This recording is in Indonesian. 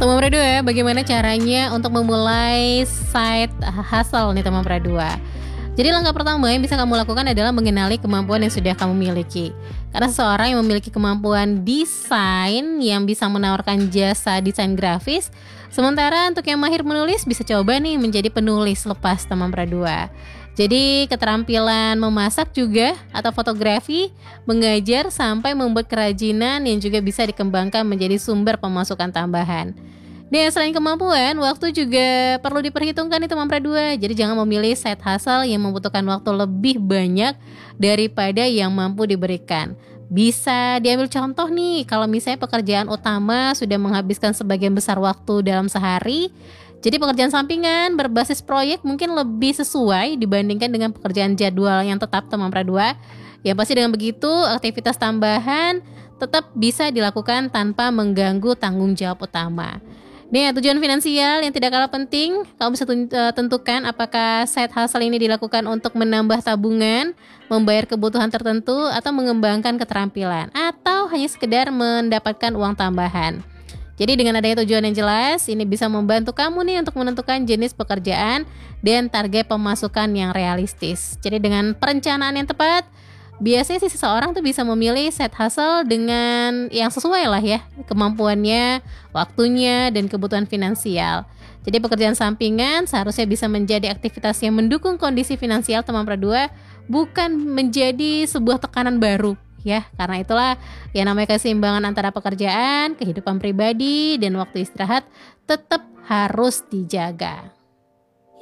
Teman Pradua, bagaimana caranya untuk memulai side hustle nih teman Pradua? Jadi langkah pertama yang bisa kamu lakukan adalah mengenali kemampuan yang sudah kamu miliki. Karena seseorang yang memiliki kemampuan desain yang bisa menawarkan jasa desain grafis, sementara untuk yang mahir menulis bisa coba nih menjadi penulis lepas teman Pradua. Jadi keterampilan memasak juga atau fotografi, mengajar sampai membuat kerajinan yang juga bisa dikembangkan menjadi sumber pemasukan tambahan. Dan selain kemampuan, waktu juga perlu diperhitungkan nih teman Pradua. Jadi jangan memilih side hustle yang membutuhkan waktu lebih banyak daripada yang mampu diberikan. Bisa diambil contoh nih, kalau misalnya pekerjaan utama sudah menghabiskan sebagian besar waktu dalam sehari, jadi pekerjaan sampingan berbasis proyek mungkin lebih sesuai dibandingkan dengan pekerjaan jadwal yang tetap teman Pradua. Ya pasti dengan begitu aktivitas tambahan tetap bisa dilakukan tanpa mengganggu tanggung jawab utama. Nih, tujuan finansial yang tidak kalah penting, kamu bisa tentukan apakah side hustle ini dilakukan untuk menambah tabungan, membayar kebutuhan tertentu, atau mengembangkan keterampilan, atau hanya sekedar mendapatkan uang tambahan. Jadi dengan adanya tujuan yang jelas, ini bisa membantu kamu nih untuk menentukan jenis pekerjaan dan target pemasukan yang realistis. Jadi dengan perencanaan yang tepat, biasanya sih seseorang tuh bisa memilih side hustle dengan yang sesuai lah ya, kemampuannya, waktunya, dan kebutuhan finansial. Jadi pekerjaan sampingan seharusnya bisa menjadi aktivitas yang mendukung kondisi finansial teman Pradua, bukan menjadi sebuah tekanan baru ya. Karena itulah yang namanya keseimbangan antara pekerjaan, kehidupan pribadi, dan waktu istirahat tetap harus dijaga.